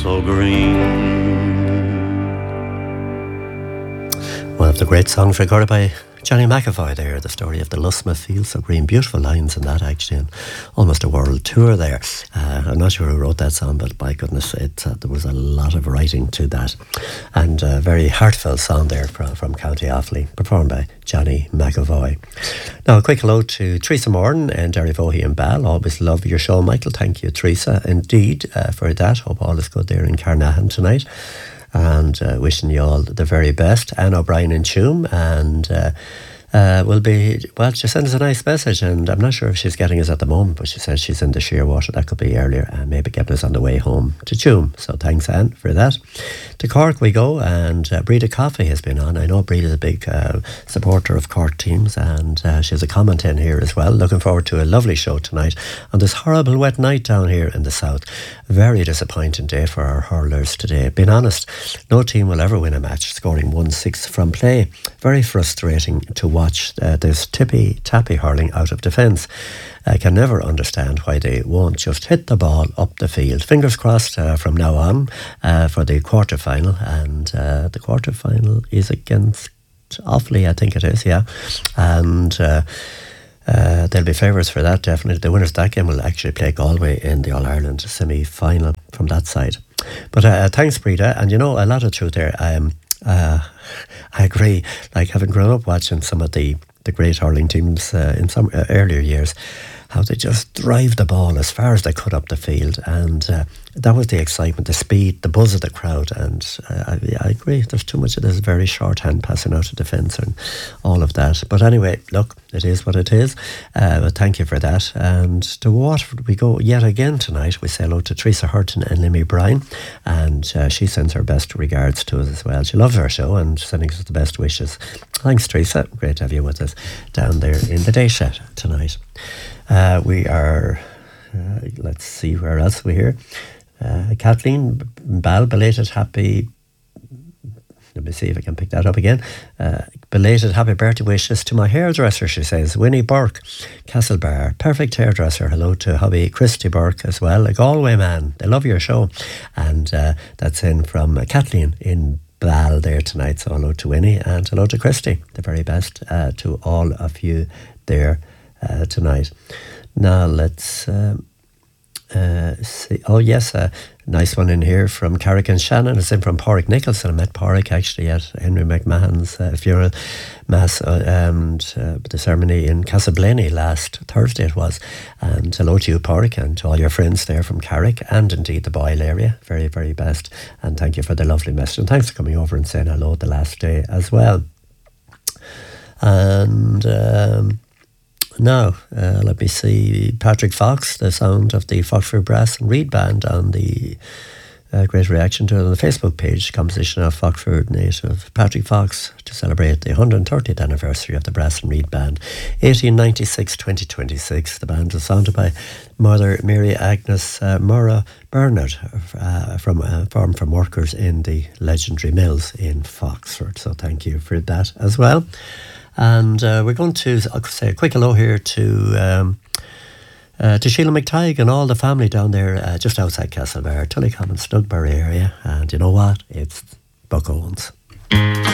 so green. One of the great songs recorded by Johnny McAvoy there, the story of the Lusma Fields so green. Beautiful lines in that, actually, and almost a world tour there. I'm not sure who wrote that song, but by goodness, there was a lot of writing to that. And a very heartfelt song there from County Offaly, performed by Johnny McAvoy. Now, a quick hello to Teresa Morton and Derry Vohey and Ball. Always love your show, Michael. Thank you, Teresa, indeed, for that. Hope all is good there in Carnahan tonight. And wishing you all the very best. Anne O'Brien in Tuam, and will be, well, she sent us a nice message, and I'm not sure if she's getting us at the moment, but she says she's in the Shearwater. That could be earlier, and maybe getting us on the way home to Tuam. So thanks, Anne, for that. To Cork we go, and Breda Coffey has been on. I know Breda's a big supporter of Cork teams, and she has a comment in here as well. Looking forward to a lovely show tonight on this horrible wet night down here in the south. Very disappointing day for our hurlers today. Being honest, no team will ever win a match scoring 1-6 from play. Very frustrating to watch this tippy-tappy hurling out of defence. I can never understand why they won't just hit the ball up the field. Fingers crossed from now on for the quarter-final. And the quarter-final is against Offaly, I think it is, yeah. And they'll be favourites for that, definitely. The winners of that game will actually play Galway in the All-Ireland semi-final from that side. But thanks, Breda. And you know, a lot of truth there. I agree. Like, having grown up watching some of the great hurling teams in some earlier years, how they just drive the ball as far as they could up the field, and that was the excitement, the speed, the buzz of the crowd. And I agree, there's too much of this very shorthand passing out of defence and all of that. But anyway, look, it is what it is. But thank you for that. And to Waterford we go yet again tonight. We say hello to Teresa Hurton and Limmy Bryan, and she sends her best regards to us as well. She loves our show and sending us the best wishes. Thanks, Teresa. Great to have you with us down there in the day shed tonight. We are, let's see, where else we're here. Kathleen Ball, belated happy, let me see if I can pick that up again. Belated happy birthday wishes to my hairdresser, she says. Winnie Burke, Castlebar, perfect hairdresser. Hello to hubby Christy Burke as well, a Galway man. They love your show. And that's in from Kathleen in Ball there tonight. So hello to Winnie and hello to Christy. The very best to all of you there tonight. Now let's see. Oh yes, nice one in here from Carrick and Shannon. It's in from Pádraig Nicholson. I met Pádraig actually at Henry McMahon's funeral mass and the ceremony in Casablanca last Thursday it was. And hello to you, Pádraig, and to all your friends there from Carrick and indeed the Boyle area. Very, very best. And thank you for the lovely message. And thanks for coming over and saying hello the last day as well. And now, let me see, Patrick Fox, the sound of the Foxford Brass and Reed Band on the great reaction to it on the Facebook page, composition of Foxford native Patrick Fox to celebrate the 130th anniversary of the Brass and Reed Band, 1896-2026. The band was founded by Mother Mary Agnes Murrah Bernard, formed from workers in the legendary mills in Foxford. So thank you for that as well. And we're going to say a quick hello here to Sheila McTighe and all the family down there just outside Castlebar, Tullycommon, Snugbury area. And you know what? It's Buck Owens.